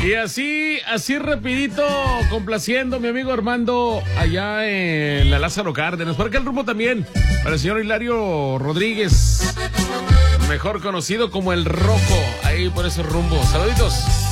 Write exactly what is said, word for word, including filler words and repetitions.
Y así, así rapidito, complaciendo a mi amigo Armando allá en la Lázaro Cárdenas. Por acá el rumbo también para el señor Hilario Rodríguez, mejor conocido como el Roco, ahí por esos rumbos. Saluditos.